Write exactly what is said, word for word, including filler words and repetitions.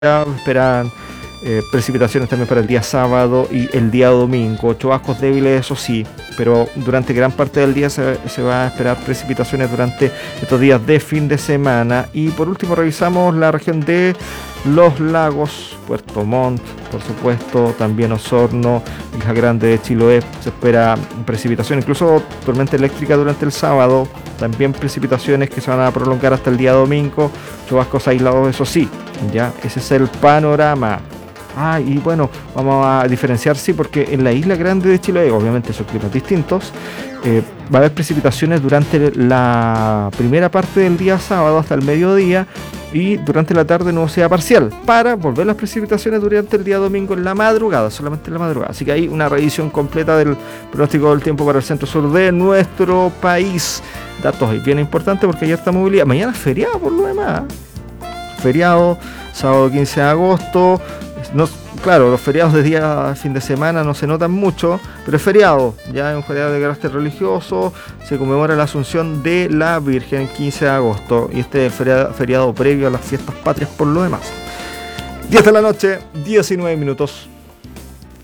esperan eh, precipitaciones también para el día sábado y el día domingo, chubascos débiles, eso sí, pero durante gran parte del día se, se va a esperar precipitaciones durante estos días de fin de semana. Y por último revisamos la región de Los Lagos, Puerto Montt, por supuesto, también Osorno, Isla Grande de Chiloé. Se espera precipitación, incluso tormenta eléctrica durante el sábado, también precipitaciones que se van a prolongar hasta el día domingo, chubascos aislados, eso sí. Ya, ese es el panorama. Ah, y bueno, vamos a diferenciar, sí, porque en la Isla Grande de Chiloé, obviamente son climas distintos, eh, va a haber precipitaciones durante la primera parte del día sábado hasta el mediodía y durante la tarde nubosidad parcial, para volver las precipitaciones durante el día domingo en la madrugada, solamente en la madrugada. Así que hay una revisión completa del pronóstico del tiempo para el centro sur de nuestro país. Datos bien importantes porque ayer está movilidad. Mañana es feriado por lo demás. Feriado, sábado quince de agosto. No, claro, los feriados de día fin de semana no se notan mucho, pero es feriado, ya es un feriado de carácter religioso, se conmemora la Asunción de la Virgen quince de agosto y este feriado, feriado previo a las fiestas patrias por lo demás. diez de la noche, diecinueve minutos.